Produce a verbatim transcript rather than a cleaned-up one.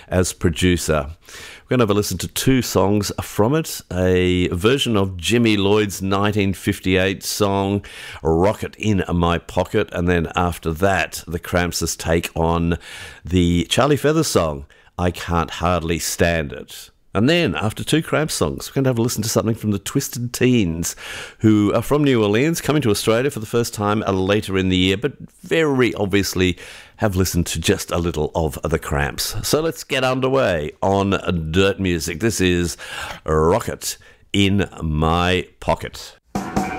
as producer. We're going to have a listen to two songs from it, a version of Jimmy Lloyd's nineteen fifty-eight song, Rocket in My Pocket, and then after that, the Cramps' take on the Charlie Feathers song, I Can't Hardly Stand It. And then, after two Cramps songs, we're going to have a listen to something from the Twisted Teens, who are from New Orleans, coming to Australia for the first time later in the year, but very obviously have listened to just a little of the Cramps. So let's get underway on Dirt Music. This is Rocket in My Pocket.